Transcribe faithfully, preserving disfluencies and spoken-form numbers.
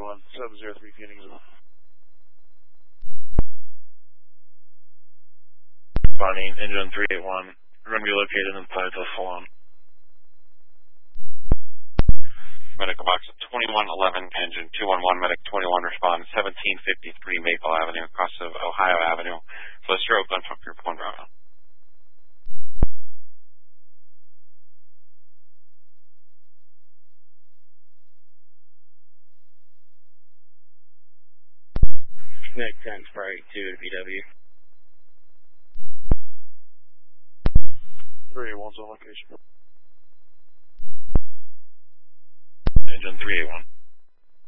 one, seven zero three Phoenix. Bonnie, engine three eight one. We're going to be located inside the salon. Medical box twenty-one eleven, engine two one one, medic twenty-one, respond seventeen fifty-three Maple Avenue, across of Ohio Avenue. So let's open from Group one Bravo. Medic ten, Sprite two to P W. three eight one's on location. Engine three eight one.